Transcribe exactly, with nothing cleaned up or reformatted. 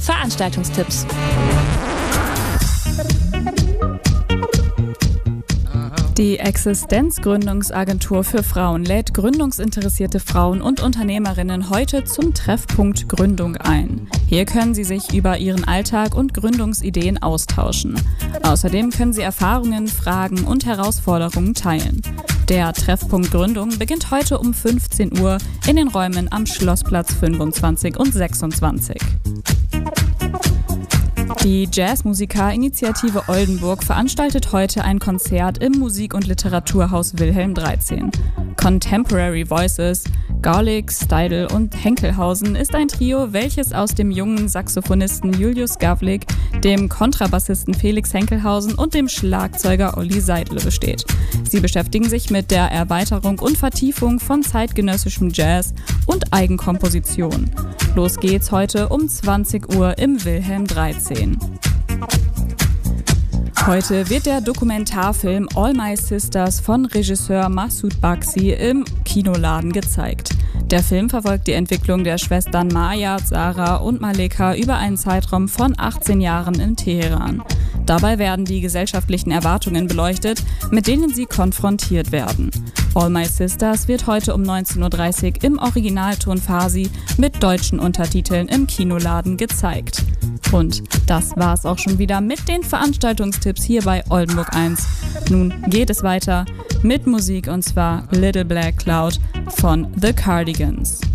Veranstaltungstipps. Die Existenzgründungsagentur für Frauen lädt gründungsinteressierte Frauen und Unternehmerinnen heute zum Treffpunkt Gründung ein. Hier können sie sich über ihren Alltag und Gründungsideen austauschen. Außerdem können sie Erfahrungen, Fragen und Herausforderungen teilen. Der Treffpunkt Gründung beginnt heute um fünfzehn Uhr in den Räumen am Schlossplatz fünfundzwanzig und sechsundzwanzig. Die Jazzmusiker-Initiative Oldenburg veranstaltet heute ein Konzert im Musik- und Literaturhaus Wilhelm dreizehn. Contemporary Voices, Garlick, Steidl und Henkelhausen ist ein Trio, welches aus dem jungen Saxophonisten Julius Gavlik, dem Kontrabassisten Felix Henkelhausen und dem Schlagzeuger Olli Seidle besteht. Sie beschäftigen sich mit der Erweiterung und Vertiefung von zeitgenössischem Jazz und Eigenkomposition. Los geht's heute um zwanzig Uhr im Wilhelm dreizehn. Heute wird der Dokumentarfilm All My Sisters von Regisseur Masoud Baksi im Kinoladen gezeigt. Der Film verfolgt die Entwicklung der Schwestern Maya, Sarah und Maleka über einen Zeitraum von achtzehn Jahren in Teheran. Dabei werden die gesellschaftlichen Erwartungen beleuchtet, mit denen sie konfrontiert werden. All My Sisters wird heute um neunzehn Uhr dreißig im Originalton Farsi mit deutschen Untertiteln im Kinoladen gezeigt. Und das war's auch schon wieder mit den Veranstaltungstipps hier bei Oldenburg eins. Nun geht es weiter mit Musik, und zwar Little Black Cloud von The Cardigans.